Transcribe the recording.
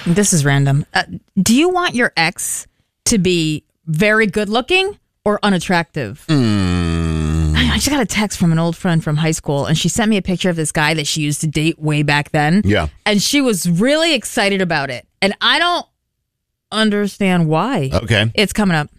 This is random. Do you want your ex to be very good looking or unattractive? I just got a text from an old friend from high school, and she sent me a picture of this guy that she used to date way back then. Yeah. And she was really excited about it. And I don't understand why. Okay. It's coming up.